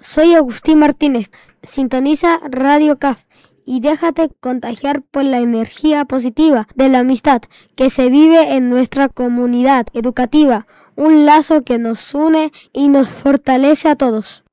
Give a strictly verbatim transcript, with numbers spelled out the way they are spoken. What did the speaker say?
soy Agustín Martínez. Sintoniza Radio C A F y déjate contagiar por la energía positiva de la amistad que se vive en nuestra comunidad educativa, un lazo que nos une y nos fortalece a todos.